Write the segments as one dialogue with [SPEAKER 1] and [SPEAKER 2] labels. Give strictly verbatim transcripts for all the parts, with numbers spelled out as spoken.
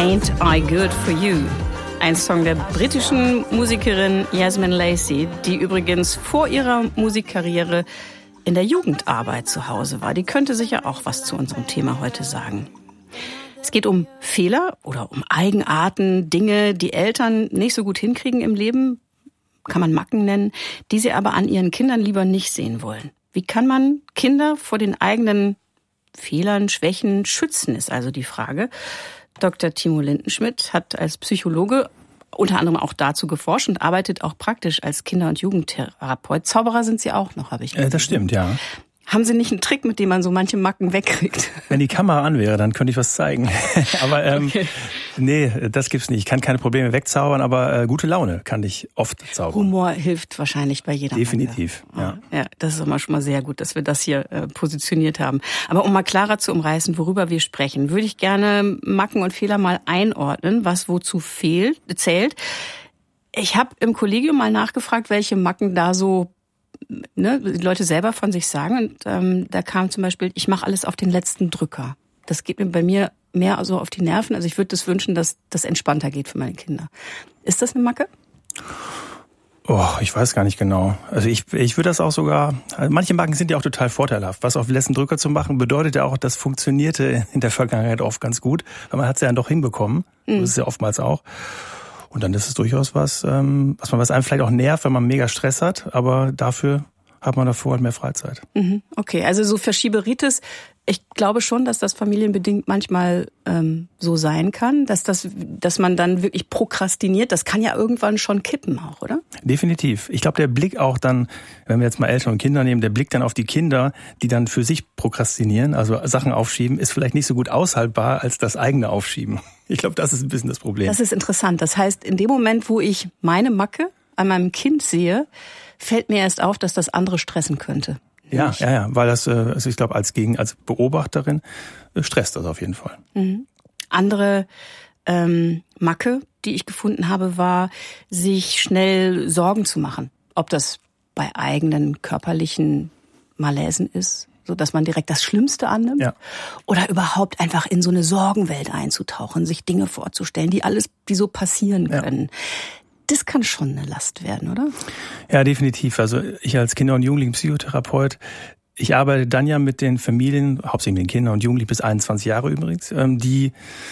[SPEAKER 1] Ain't I Good For You? Ein Song der britischen Musikerin Yasmin Lacey, die übrigens vor ihrer Musikkarriere in der Jugendarbeit zu Hause war. Die könnte sicher auch was zu unserem Thema heute sagen. Es geht um Fehler oder um Eigenarten, Dinge, die Eltern nicht so gut hinkriegen im Leben, kann man Macken nennen, die sie aber an ihren Kindern lieber nicht sehen wollen. Wie kann man Kinder vor den eigenen Fehlern, Schwächen schützen, ist also die Frage. Doktor Timo Lindenschmidt hat als Psychologe unter anderem auch dazu geforscht und arbeitet auch praktisch als Kinder- und Jugendtherapeut. Zauberer sind Sie auch noch, habe ich gesehen.
[SPEAKER 2] Äh, das stimmt, ja.
[SPEAKER 1] Haben Sie nicht einen Trick, mit dem man so manche Macken wegkriegt?
[SPEAKER 2] Wenn die Kamera an wäre, dann könnte ich was zeigen. aber ähm, okay. nee, das gibt's nicht. Ich kann keine Probleme wegzaubern, aber äh, gute Laune kann ich oft zaubern.
[SPEAKER 1] Humor hilft wahrscheinlich bei jeder
[SPEAKER 2] Definitiv,
[SPEAKER 1] Macke. Ja. Ja, das ist immer schon mal sehr gut, dass wir das hier äh, positioniert haben. Aber um mal klarer zu umreißen, worüber wir sprechen, würde ich gerne Macken und Fehler mal einordnen, was wozu fehlt, zählt. Ich habe im Kollegium mal nachgefragt, welche Macken da so Ne, die Leute selber von sich sagen. Und ähm, da kam zum Beispiel, ich mache alles auf den letzten Drücker. Das geht mir bei mir mehr so auf die Nerven. Also ich würde das wünschen, dass das entspannter geht für meine Kinder. Ist das eine Macke?
[SPEAKER 2] Oh, ich weiß gar nicht genau. Also ich, ich würde das auch sogar, also manche Macken sind ja auch total vorteilhaft. Was auf den letzten Drücker zu machen, bedeutet ja auch, das funktionierte in der Vergangenheit oft ganz gut, weil man hat es ja dann doch hinbekommen. Mhm. Das ist ja oftmals auch. Und dann ist es durchaus was, ähm, was man was einem vielleicht auch nervt, wenn man mega Stress hat, aber dafür hat man davor halt mehr Freizeit.
[SPEAKER 1] Mhm, okay, also so Verschieberitis, ich glaube schon, dass das familienbedingt manchmal ähm, so sein kann, dass das, dass man dann wirklich prokrastiniert. Das kann ja irgendwann schon kippen auch, oder?
[SPEAKER 2] Definitiv. Ich glaube, der Blick auch dann, wenn wir jetzt mal Eltern und Kinder nehmen, der Blick dann auf die Kinder, die dann für sich prokrastinieren, also Sachen aufschieben, ist vielleicht nicht so gut aushaltbar als das eigene Aufschieben. Ich glaube, das ist ein bisschen das Problem.
[SPEAKER 1] Das ist interessant. Das heißt, in dem Moment, wo ich meine Macke an meinem Kind sehe, fällt mir erst auf, dass das andere stressen könnte.
[SPEAKER 2] Ja, ja, ja, weil das, also ich glaube, als Gegen, als Beobachterin stresst das auf jeden Fall.
[SPEAKER 1] Mhm. Andere ähm, Macke, die ich gefunden habe, war, sich schnell Sorgen zu machen. Ob das bei eigenen körperlichen Malaisen ist, so dass man direkt das Schlimmste annimmt, ja. Oder überhaupt einfach in so eine Sorgenwelt einzutauchen, sich Dinge vorzustellen, die alles, die so passieren können. Ja. Das kann schon eine Last werden, oder?
[SPEAKER 2] Ja, definitiv. Also ich als Kinder- und Jugendlichen-Psychotherapeut, ich arbeite dann ja mit den Familien, hauptsächlich mit den Kindern und Jugendlichen bis einundzwanzig Jahre übrigens, die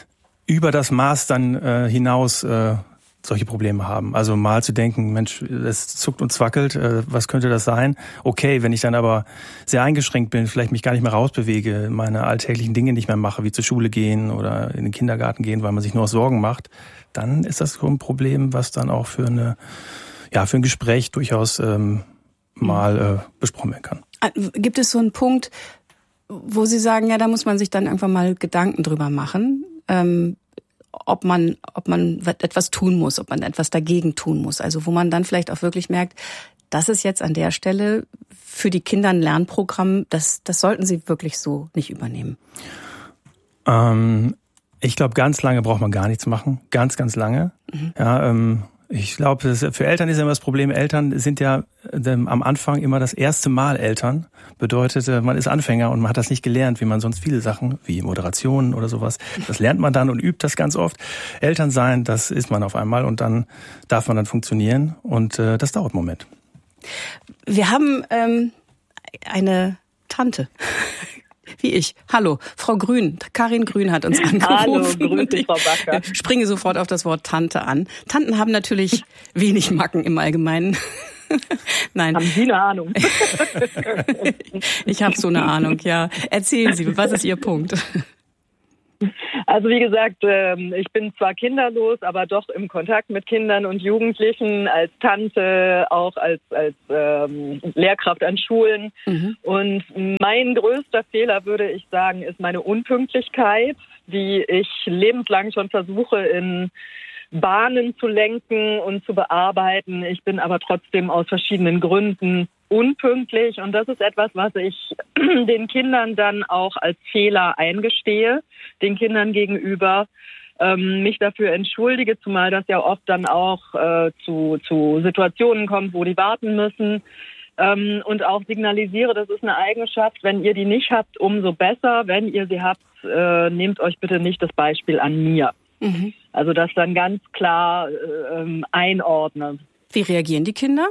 [SPEAKER 2] über das Maß dann äh, hinaus äh, solche Probleme haben. Also mal zu denken, Mensch, es zuckt und zwackelt, äh, was könnte das sein? Okay, wenn ich dann aber sehr eingeschränkt bin, vielleicht mich gar nicht mehr rausbewege, meine alltäglichen Dinge nicht mehr mache, wie zur Schule gehen oder in den Kindergarten gehen, weil man sich nur Sorgen macht, dann ist das so ein Problem, was dann auch für eine, ja, für ein Gespräch durchaus ähm, mal äh, besprochen werden kann.
[SPEAKER 1] Gibt es so einen Punkt, wo Sie sagen, ja, da muss man sich dann irgendwann mal Gedanken drüber machen, ähm, ob man, ob man etwas tun muss, ob man etwas dagegen tun muss. Also wo man dann vielleicht auch wirklich merkt, das ist jetzt an der Stelle für die Kinder ein Lernprogramm, das, das sollten sie wirklich so nicht übernehmen.
[SPEAKER 2] Ähm, ich glaube, ganz lange braucht man gar nichts machen. Ganz, ganz lange. Mhm. Ja, ähm, ich glaube, für Eltern ist immer das Problem, Eltern sind ja ähm, am Anfang immer das erste Mal Eltern. Bedeutet, äh, man ist Anfänger und man hat das nicht gelernt, wie man sonst viele Sachen, wie Moderationen oder sowas, das lernt man dann und übt das ganz oft. Eltern sein, das ist man auf einmal und dann darf man dann funktionieren und äh, das dauert einen Moment.
[SPEAKER 1] Wir haben ähm, eine Tante. Wie ich. Hallo, Frau Grün. Karin Grün hat uns angerufen.
[SPEAKER 3] Hallo, grüße Frau Backer.
[SPEAKER 1] Ich springe sofort auf das Wort Tante an. Tanten haben natürlich wenig Macken im Allgemeinen. Nein.
[SPEAKER 3] Haben Sie eine Ahnung?
[SPEAKER 1] Ich habe so eine Ahnung, ja. Erzählen Sie, was ist Ihr Punkt?
[SPEAKER 3] Also wie gesagt, ich bin zwar kinderlos, aber doch im Kontakt mit Kindern und Jugendlichen, als Tante, auch als, als ähm, Lehrkraft an Schulen. Mhm. Und mein größter Fehler, würde ich sagen, ist meine Unpünktlichkeit, die ich lebenslang schon versuche in Bahnen zu lenken und zu bearbeiten. Ich bin aber trotzdem aus verschiedenen Gründen unpünktlich und das ist etwas, was ich den Kindern dann auch als Fehler eingestehe, den Kindern gegenüber, ähm, mich dafür entschuldige, zumal das ja oft dann auch äh, zu, zu Situationen kommt, wo die warten müssen ähm, und auch signalisiere, das ist eine Eigenschaft, wenn ihr die nicht habt, umso besser, wenn ihr sie habt, äh, nehmt euch bitte nicht das Beispiel an mir. Mhm. Also das dann ganz klar ähm, einordne.
[SPEAKER 1] Wie reagieren die Kinder?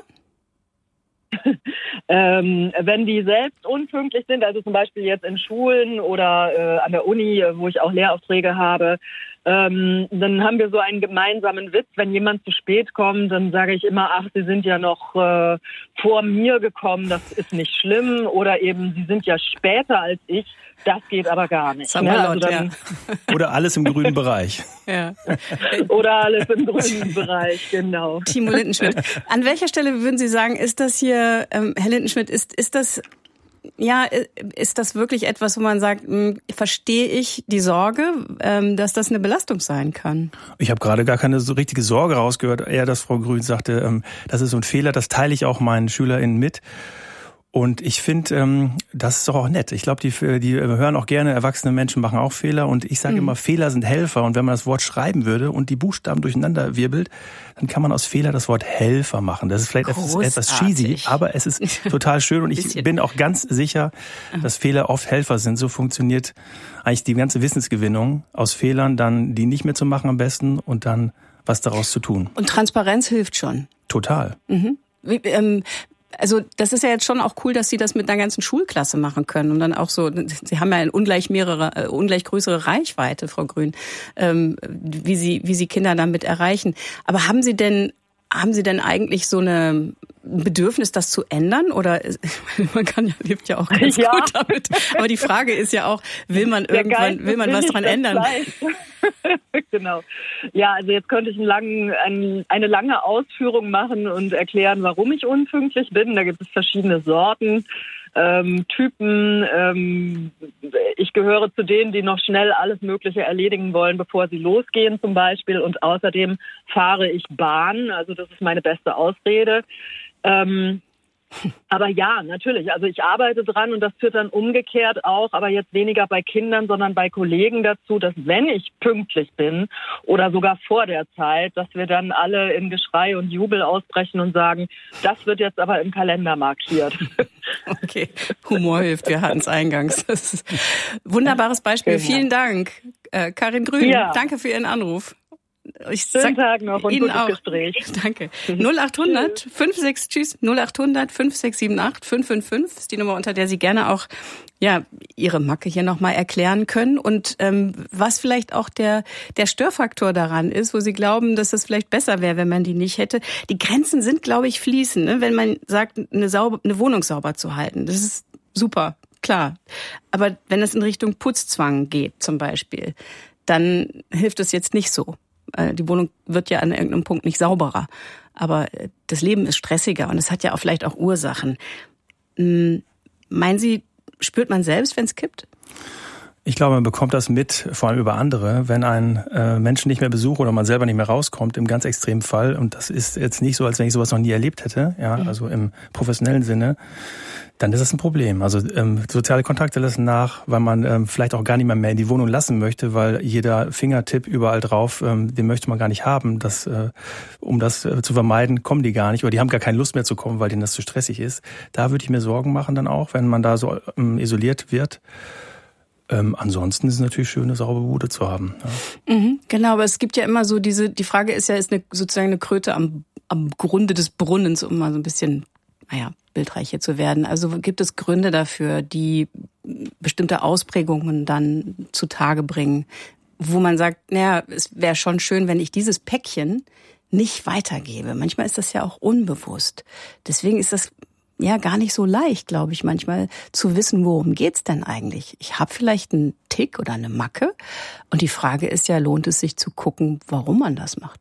[SPEAKER 3] ähm, wenn die selbst unpünktlich sind, also zum Beispiel jetzt in Schulen oder äh, an der Uni, wo ich auch Lehraufträge habe, ähm, dann haben wir so einen gemeinsamen Witz. Wenn jemand zu spät kommt, dann sage ich immer, ach, Sie sind ja noch äh, vor mir gekommen, das ist nicht schlimm. Oder eben, Sie sind ja später als ich, das geht aber gar nicht.
[SPEAKER 1] Ne?
[SPEAKER 3] Also
[SPEAKER 1] laut,
[SPEAKER 3] dann,
[SPEAKER 2] ja. Oder alles im grünen Bereich.
[SPEAKER 1] Ja.
[SPEAKER 3] Oder alles im grünen Bereich, genau.
[SPEAKER 1] Timo Lindenschmidt, an welcher Stelle würden Sie sagen, ist das hier, ähm, Herr Lindenschmidt, ist, ist das... Ja, ist das wirklich etwas, wo man sagt, mh, verstehe ich die Sorge, ähm, dass das eine Belastung sein kann? Ich habe gerade gar keine so richtige Sorge rausgehört. Eher, dass Frau Grün sagte, ähm, das ist so ein Fehler, das teile ich auch meinen SchülerInnen mit. Und ich finde, ähm, das ist doch auch nett. Ich glaube, die, die hören auch gerne, erwachsene Menschen machen auch Fehler. Und ich sage mhm. immer, Fehler sind Helfer. Und wenn man das Wort schreiben würde und die Buchstaben durcheinander wirbelt, dann kann man aus Fehler das Wort Helfer machen. Das ist vielleicht etwas, etwas cheesy, aber es ist total schön. Und ich bin auch ganz sicher, dass Fehler oft Helfer sind. So funktioniert eigentlich die ganze Wissensgewinnung, aus Fehlern dann die nicht mehr zu machen am besten und dann was daraus zu tun. Und Transparenz hilft schon. Total. Mhm. Wie, ähm, Also das ist ja jetzt schon auch cool, dass Sie das mit einer ganzen Schulklasse machen können und dann auch so, Sie haben ja eine ungleich mehrere, äh, ungleich größere Reichweite, Frau Grün, ähm, wie Sie, wie Sie Kinder damit erreichen. Aber haben Sie denn, haben Sie denn eigentlich so eine Bedürfnis, das zu ändern? Oder man kann ja, lebt ja auch ganz ja. gut damit. Aber die Frage ist ja auch, will man irgendwann, will man was dran ändern?
[SPEAKER 3] Genau. Ja, also jetzt könnte ich einen langen, ein, eine lange Ausführung machen und erklären, warum ich unpünktlich bin. Da gibt es verschiedene Sorten, ähm, Typen. Ähm, ich gehöre zu denen, die noch schnell alles Mögliche erledigen wollen, bevor sie losgehen zum Beispiel. Und außerdem fahre ich Bahn. Also das ist meine beste Ausrede. Ähm, aber ja, natürlich. Also ich arbeite dran und das führt dann umgekehrt auch, aber jetzt weniger bei Kindern, sondern bei Kollegen dazu, dass wenn ich pünktlich bin oder sogar vor der Zeit, dass wir dann alle in Geschrei und Jubel ausbrechen und sagen, das wird jetzt aber im Kalender markiert.
[SPEAKER 1] Okay, Humor hilft, wir hatten es eingangs. Das ist ein wunderbares Beispiel. Genau. Vielen Dank, äh, Karin Grün. Ja. Danke für Ihren Anruf.
[SPEAKER 3] Ich Schönen Tag noch und
[SPEAKER 1] Ihnen
[SPEAKER 3] gutes
[SPEAKER 1] auch.
[SPEAKER 3] Gespräch.
[SPEAKER 1] Danke. null acht hundert fünf sechs tschüss null acht hundert fünf sechs sieben acht fünf fünf fünf ist die Nummer, unter der Sie gerne auch ja Ihre Macke hier nochmal erklären können und ähm, was vielleicht auch der der Störfaktor daran ist, wo Sie glauben, dass es vielleicht besser wäre, wenn man die nicht hätte. Die Grenzen sind, glaube ich, fließend, ne? Wenn man sagt, eine, sauber, eine Wohnung sauber zu halten. Das ist super, klar. Aber wenn es in Richtung Putzzwang geht zum Beispiel, dann hilft es jetzt nicht so. Die Wohnung wird ja an irgendeinem Punkt nicht sauberer. Aber das Leben ist stressiger und es hat ja auch vielleicht auch Ursachen. Meinen Sie, spürt man selbst, wenn es kippt?
[SPEAKER 2] Ich glaube, man bekommt das mit, vor allem über andere, wenn ein äh, Menschen nicht mehr besucht oder man selber nicht mehr rauskommt, im ganz extremen Fall. Und das ist jetzt nicht so, als wenn ich sowas noch nie erlebt hätte, ja, mhm. also im professionellen Sinne. Dann ist das ein Problem. Also ähm, soziale Kontakte lassen nach, weil man ähm, vielleicht auch gar nicht mehr, mehr in die Wohnung lassen möchte, weil jeder Fingertipp überall drauf, ähm, den möchte man gar nicht haben. Das, äh, um das äh, zu vermeiden, kommen die gar nicht oder die haben gar keine Lust mehr zu kommen, weil denen das zu stressig ist. Da würde ich mir Sorgen machen dann auch, wenn man da so ähm, isoliert wird. Ähm, ansonsten ist es natürlich schön, eine saubere Bude zu haben. Ja.
[SPEAKER 1] Mhm, genau, aber es gibt ja immer so diese, die Frage ist ja, ist eine, sozusagen eine Kröte am, am Grunde des Brunnens, um mal so ein bisschen, naja, bildreich hier zu werden. Also gibt es Gründe dafür, die bestimmte Ausprägungen dann zutage bringen, wo man sagt, naja, es wäre schon schön, wenn ich dieses Päckchen nicht weitergebe. Manchmal ist das ja auch unbewusst. Deswegen ist das ja gar nicht so leicht, glaube ich, manchmal zu wissen, worum geht's denn eigentlich? Ich habe vielleicht einen Tick oder eine Macke und die Frage ist ja, lohnt es sich zu gucken, warum man das macht?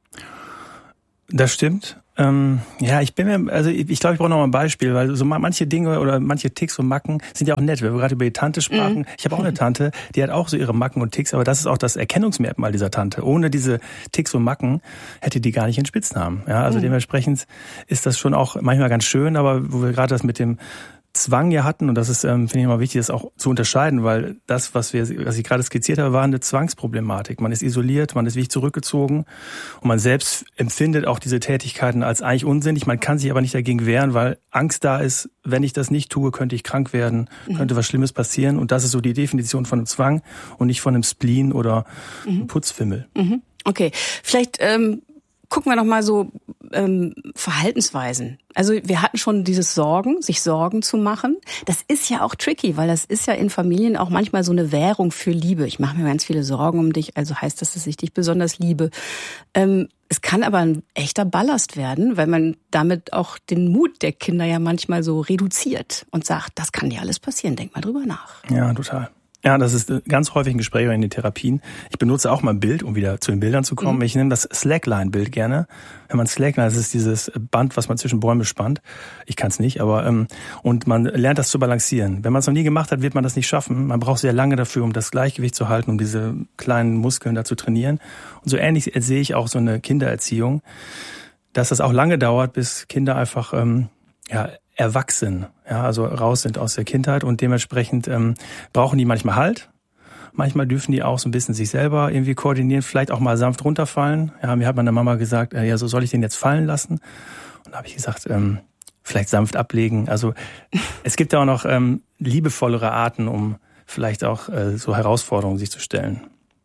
[SPEAKER 2] Das stimmt. Ähm, ja, ich bin mir, also ich, ich glaube, ich brauche noch mal ein Beispiel, weil so manche Dinge oder manche Ticks und Macken sind ja auch nett. Wenn wir gerade über die Tante sprachen, mhm. ich habe auch eine Tante, die hat auch so ihre Macken und Ticks, aber das ist auch das Erkennungsmerkmal dieser Tante. Ohne diese Ticks und Macken hätte die gar nicht einen Spitznamen. Ja, also mhm. dementsprechend ist das schon auch manchmal ganz schön, aber wo wir gerade das mit dem Zwang ja hatten, und das ist, ähm, finde ich immer wichtig, das auch zu unterscheiden, weil das, was wir, was ich gerade skizziert habe, war eine Zwangsproblematik. Man ist isoliert, man ist wie zurückgezogen und man selbst empfindet auch diese Tätigkeiten als eigentlich unsinnig. Man kann sich aber nicht dagegen wehren, weil Angst da ist, wenn ich das nicht tue, könnte ich krank werden, mhm. könnte was Schlimmes passieren. Und das ist so die Definition von einem Zwang und nicht von einem Spleen oder mhm. einem Putzfimmel.
[SPEAKER 1] Mhm. Okay, vielleicht ähm, gucken wir noch mal so ähm, Verhaltensweisen. Also wir hatten schon dieses Sorgen, sich Sorgen zu machen. Das ist ja auch tricky, weil das ist ja in Familien auch manchmal so eine Währung für Liebe. Ich mache mir ganz viele Sorgen um dich, also heißt das, dass ich dich besonders liebe. Ähm, es kann aber ein echter Ballast werden, weil man damit auch den Mut der Kinder ja manchmal so reduziert und sagt, das kann dir alles passieren, denk mal drüber nach.
[SPEAKER 2] Ja, total. Ja, das ist ganz häufig ein Gespräch in den Therapien. Ich benutze auch mal ein Bild, um wieder zu den Bildern zu kommen. Mhm. Ich nehme das Slackline-Bild gerne. Wenn man Slackline, das ist dieses Band, was man zwischen Bäume spannt. Ich kann es nicht, aber ähm, und man lernt das zu balancieren. Wenn man es noch nie gemacht hat, wird man das nicht schaffen. Man braucht sehr lange dafür, um das Gleichgewicht zu halten, um diese kleinen Muskeln da zu trainieren. Und so ähnlich sehe ich auch so eine Kindererziehung, dass das auch lange dauert, bis Kinder einfach ähm, ja erwachsen, ja, also raus sind aus der Kindheit und dementsprechend ähm, brauchen die manchmal Halt. Manchmal dürfen die auch so ein bisschen sich selber irgendwie koordinieren, vielleicht auch mal sanft runterfallen. Ja, mir hat meine Mama gesagt, äh, ja, so soll ich den jetzt fallen lassen? Und da habe ich gesagt, ähm, vielleicht sanft ablegen. Also es gibt ja auch noch ähm, liebevollere Arten, um vielleicht auch äh, so Herausforderungen sich zu stellen.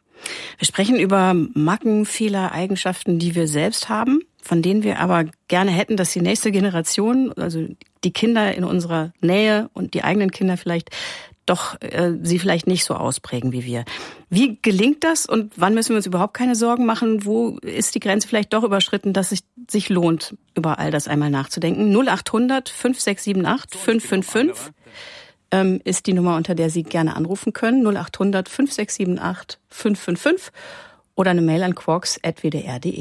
[SPEAKER 1] Wir sprechen über Macken, Fehler, Eigenschaften, die wir selbst haben, von denen wir aber gerne hätten, dass die nächste Generation, also die Kinder in unserer Nähe und die eigenen Kinder vielleicht, doch äh, sie vielleicht nicht so ausprägen wie wir. Wie gelingt das und wann müssen wir uns überhaupt keine Sorgen machen? Wo ist die Grenze vielleicht doch überschritten, dass es sich lohnt, über all das einmal nachzudenken? null acht hundert fünf sechs sieben acht fünf fünf fünf ähm, ist die Nummer, unter der Sie gerne anrufen können. null acht hundert fünf sechs sieben acht fünf fünf fünf oder eine Mail an quarks at w d r punkt d e.